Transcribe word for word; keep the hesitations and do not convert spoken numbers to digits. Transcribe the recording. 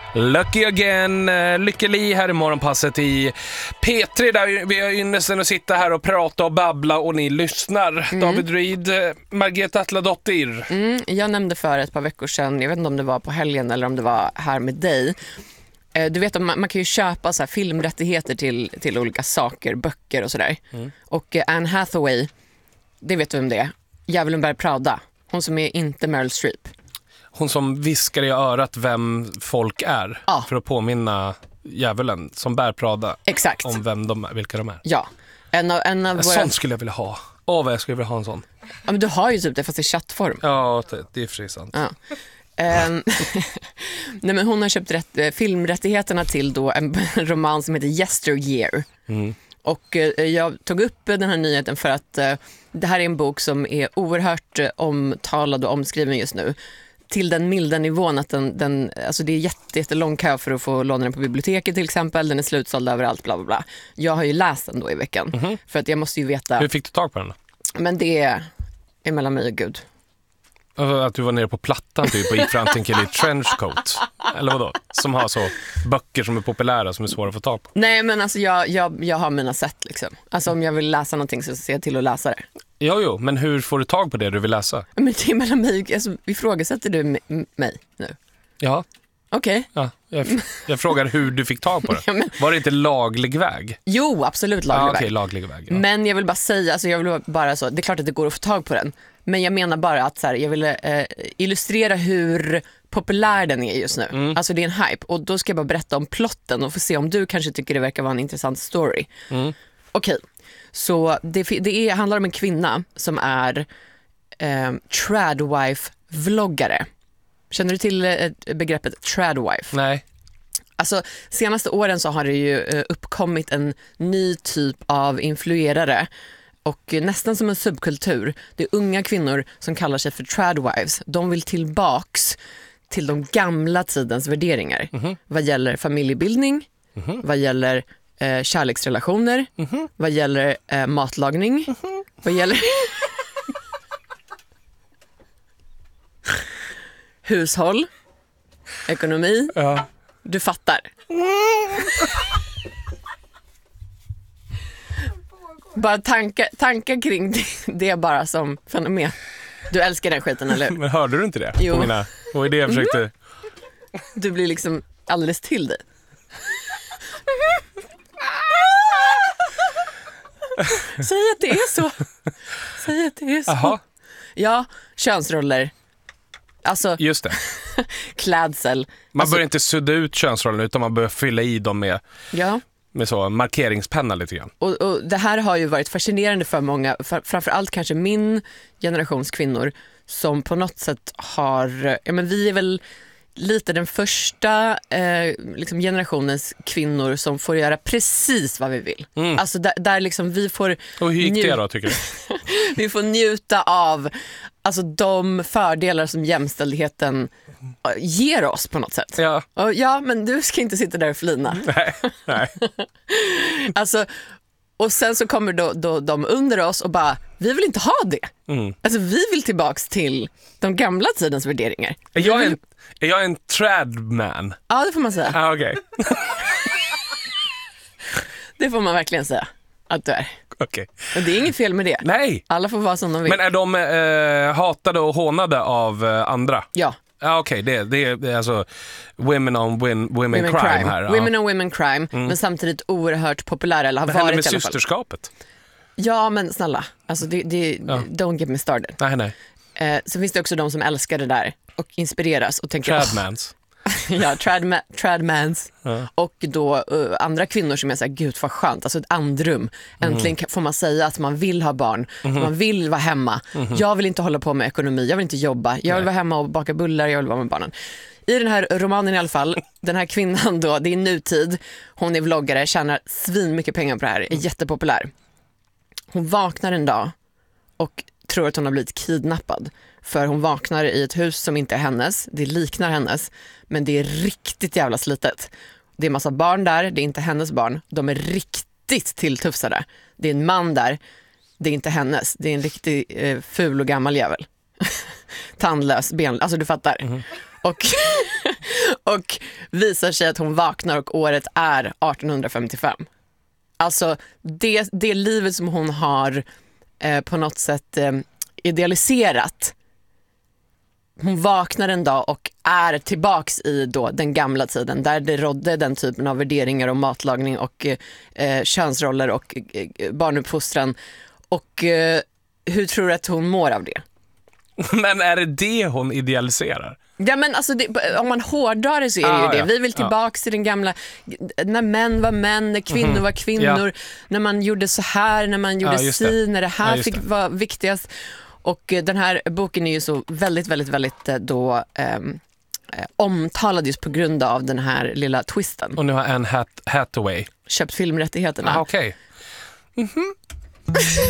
Lucky again, Lykkeli här i morgonpasset i P tre där vi har ynnesten att sitta här och prata och babbla och ni lyssnar. Mm. David Reed, Margareta Atladottir. Mm, jag nämnde för ett par veckor sedan, jag vet inte om det var på helgen eller om det var här med dig. Du vet, man, man kan ju köpa så här filmrättigheter till, till olika saker, böcker och sådär. Mm. Och Anne Hathaway, det vet du vem det är. Djävulen bär Prada. Hon som är inte Meryl Streep. Hon som viskar i örat vem folk är. Ja. För att påminna djävulen som bär Prada. Exakt. Om vem de är, vilka de är. Ja. En av, en av en våra... sån skulle jag vilja ha. Åh, vad jag skulle vilja ha en sån. Ja, men du har ju typ det fast i chattform. Ja, det, det är för sant. Ja. um, Nej, men hon har köpt rätt, filmrättigheterna till då en roman som heter Yesteryear. Mm. Och uh, jag tog upp den här nyheten för att uh, det här är en bok som är oerhört uh, omtalad och omskriven just nu. Till den milda nivån att den, den, alltså det är jätte, jättelång kö för att få låna den på biblioteket till exempel. Den är slutsåld överallt, bla bla bla. Jag har ju läst den då i veckan. Mm-hmm. För att jag måste ju veta... Hur fick du tag på den då? Men det är, är mellan mig och Gud. Att du var nere på plattan typ och gick fram till en kille i trenchcoat. Eller vadå? Som har så böcker som är populära som är svåra att få tag på. Nej, men alltså jag, jag, jag har mina sätt liksom. Alltså om jag vill läsa någonting så ser jag till att läsa det. Jo, jo, men hur får du tag på det du vill läsa? Men det är mellan mig, alltså, ifrågasätter du m- mig nu? Ja. Okej. Okay. Ja, jag, jag frågar hur du fick tag på det. Ja, men... Var det inte laglig väg? Jo, absolut laglig ah, väg. Okej, laglig väg. Ja. Men jag vill bara säga, alltså jag vill bara så, det är klart att det går att få tag på den. Men jag menar bara att så här, jag vill eh, illustrera hur populär den är just nu. Mm. Alltså det är en hype. Och då ska jag bara berätta om plotten och få se om du kanske tycker det verkar vara en intressant story. Mm. Okej, okay. Så det, det är, handlar om en kvinna som är eh, tradwife-vloggare. Känner du till eh, begreppet tradwife? Nej. Alltså senaste åren så har det ju eh, uppkommit en ny typ av influerare. Och nästan som en subkultur. Det är unga kvinnor som kallar sig för tradwives. De vill tillbaks till de gamla tidens värderingar. Mm-hmm. Vad gäller familjebildning, mm-hmm. vad gäller eh, kärleksrelationer, mm-hmm. vad gäller eh, matlagning, mm-hmm. vad gäller hushåll, ekonomi. Ja. Du fattar. Bara tankar, tankar kring det, det är bara som fenomen. Du älskar den skiten, eller? Men hörde du inte det? Jo. På mina, vad är det jag försökte... Mm. Du blir liksom alldeles till dig. Säg att det är så. Säg att det är så. Aha. Ja, könsroller. Alltså, just det. Klädsel. Man alltså, bör inte sudda ut könsrollerna utan man bör fylla i dem med... Ja. Med så markeringspenna lite grann. Och, och det här har ju varit fascinerande för många, för, framförallt kanske min generations kvinnor som på något sätt har, ja men vi är väl lite den första eh, liksom generationens kvinnor som får göra precis vad vi vill. Mm. Alltså där, där liksom vi får... Och hur gick nju- det då tycker du? Vi får njuta av alltså de fördelar som jämställdheten ger oss på något sätt. Ja. Och ja, men du ska inte sitta där och flina. Nej, nej. Alltså, och sen så kommer då, då de under oss och bara, vi vill inte ha det. Mm. Alltså vi vill tillbaks till de gamla tidens värderingar. Är jag en, är jag en tradman? Ja, det får man säga. Ah, okej. Okay. Det får man verkligen säga att du är. Okej. Och det är inget fel med det. Nej. Alla får vara som de vill. Men är de eh, hatade och hånade av eh, andra? Ja. Ja, okej, okay. det, det, det är alltså women on win, women, women crime, crime här. Women ja. on women crime, mm. men samtidigt oerhört populära eller har men varit med i alla fall. systerskapet? Ja, men snälla, alltså det, det, ja. don't get me started. Nej, nej. Eh, så finns det också de som älskar det där och inspireras och tänker... Tradmans. Ja, tradma, tradmans. Ja. Och då uh, andra kvinnor som är så här, gud vad skönt, alltså ett andrum. Äntligen mm. får man säga att man vill ha barn, mm. man vill vara hemma. Mm. Jag vill inte hålla på med ekonomi, jag vill inte jobba, jag vill Nej. vara hemma och baka bullar, jag vill vara med barnen. I den här romanen i alla fall, den här kvinnan då, det är nutid, hon är vloggare, tjänar svin mycket pengar på det här, är jättepopulär. Hon vaknar en dag och tror att hon har blivit kidnappad. För hon vaknar i ett hus som inte är hennes, det liknar hennes, men det är riktigt jävla slitet. Det är massa barn där, det är inte hennes barn, de är riktigt tilltufsade. Det är en man där, det är inte hennes, det är en riktigt eh, ful och gammal jävel. Tandlös, ben, alltså du fattar. Mm. Och Och visar sig att hon vaknar och året är arton femtiofem. Alltså det, det livet som hon har eh, på något sätt eh, idealiserat. Hon vaknar en dag och är tillbaks i då den gamla tiden där det rådde den typen av värderingar och matlagning och eh, könsroller och eh, barnuppfostran. Och eh, hur tror du att hon mår av det? Men är det det hon idealiserar? Ja, men alltså det, om man hårdrar det så är det ah, ju det. Ja. Vi vill tillbaks till den gamla, när män var män, när kvinnor mm-hmm. var kvinnor, ja. När man gjorde så här, när man gjorde ja, si, när det här ja, fick det. vara viktigast. Och den här boken är ju så väldigt, väldigt, väldigt då eh, omtalad just på grund av den här lilla twisten. Och nu har Anne Hath- Hathaway köpt filmrättigheterna. Ah, okej. Okay. Mhm.